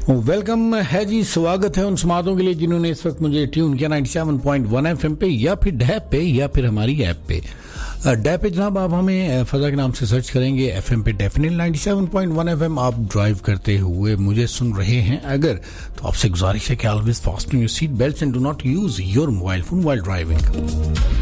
Welcome है जी, स्वागत है उन समातों के लिए जिन्होंने इस वक्त मुझे ट्यून किया 97.1 FM पे या फिर डैप पे या फिर हमारी ऐप पे। डैप पे जनाब आप हमें फजा के नाम से सर्च करेंगे, FM पे डेफिनेटली 97.1 FM आप ड्राइव करते हुए मुझे सुन रहे हैं अगर, तो आपसे गुजारिश है कि always fasten your seat belts and do not use your mobile phone while driving.